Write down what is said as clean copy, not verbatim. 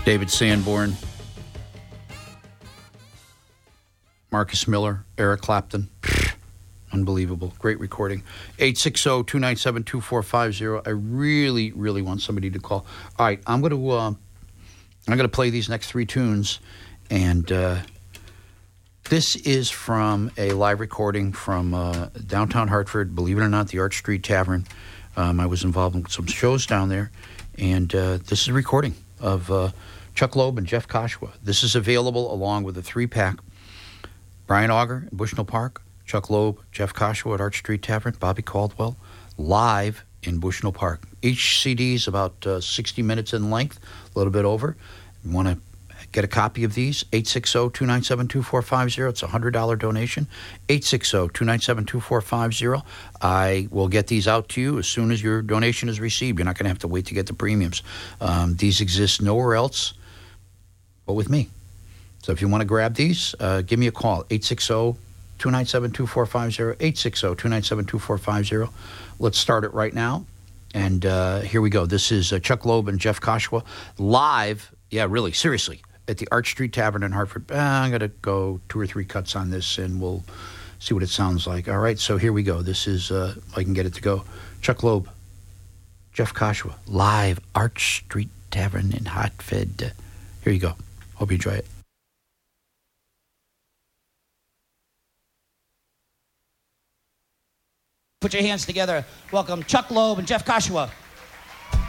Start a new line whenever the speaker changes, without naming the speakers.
David Sanborn, Marcus Miller, Eric Clapton. Unbelievable. Great recording. 860-297-2450. I really, really want somebody to call. All right, I'm going to play these next three tunes, and this is from a live recording from downtown Hartford, believe it or not, the Arch Street Tavern. I was involved in some shows down there, and this is a recording of Chuck Loeb and Jeff Kashua. This is available along with a 3-pack. Brian Auger in Bushnell Park, Chuck Loeb, Jeff Kashua at Arch Street Tavern, Bobby Caldwell, live in Bushnell Park. Each CD is about 60 minutes in length, a little bit over. You want to get a copy of these? 860-297-2450. It's a $100 donation. 860-297-2450. I will get these out to you as soon as your donation is received. You're not going to have to wait to get the premiums. These exist nowhere else but with me. So if you want to grab these, give me a call, 860-297-2450, 860-297-2450. Let's start it right now. And here we go. This is Chuck Loeb and Jeff Kashua live, yeah, really, seriously, at the Arch Street Tavern in Hartford. I'm going to go 2 or 3 cuts on this, and we'll see what it sounds like. All right, so here we go. This is, if I can get it to go, Chuck Loeb, Jeff Kashua, live, Arch Street Tavern in Hartford. Here you go. Hope you enjoy it.
Put your hands together. Welcome Chuck Loeb and Jeff Kashua.